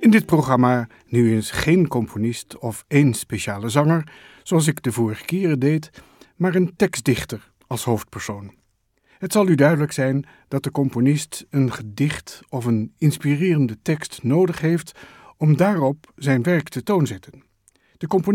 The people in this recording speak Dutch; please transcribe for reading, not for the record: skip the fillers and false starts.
In dit programma nu eens geen componist of één speciale zanger, zoals ik de vorige keren deed, maar een tekstdichter als hoofdpersoon. Het zal u duidelijk zijn dat de componist een gedicht of een inspirerende tekst nodig heeft om daarop zijn werk te toonzetten. De componist